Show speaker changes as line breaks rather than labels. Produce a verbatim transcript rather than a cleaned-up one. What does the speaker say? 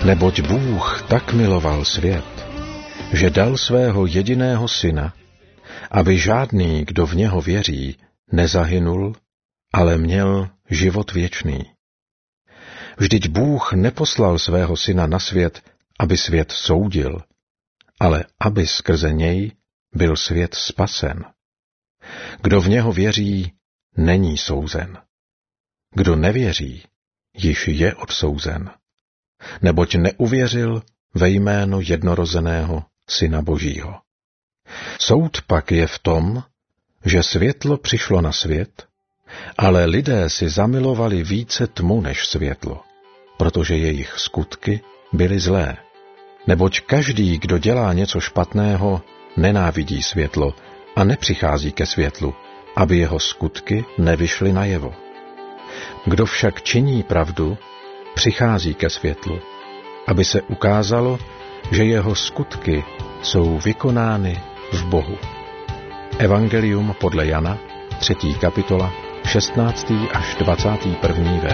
Neboť Bůh tak miloval svět, že dal svého jediného syna, aby žádný, kdo v něho věří, nezahynul, ale měl život věčný. Vždyť Bůh neposlal svého syna na svět, aby svět soudil, ale aby skrze něj byl svět spasen. Kdo v něho věří, není souzen. Kdo nevěří, již je odsouzen, neboť neuvěřil ve jméno jednorozeného Syna Božího. Soud pak je v tom, že světlo přišlo na svět, ale lidé si zamilovali více tmu než světlo, protože jejich skutky byly zlé. Neboť každý, kdo dělá něco špatného, nenávidí světlo a nepřichází ke světlu, aby jeho skutky nevyšly najevo. Kdo však činí pravdu, přichází ke světlu, aby se ukázalo, že jeho skutky jsou vykonány v Bohu. Evangelium podle Jana, třetí kapitola, šestnáctý až dvacátý první verš.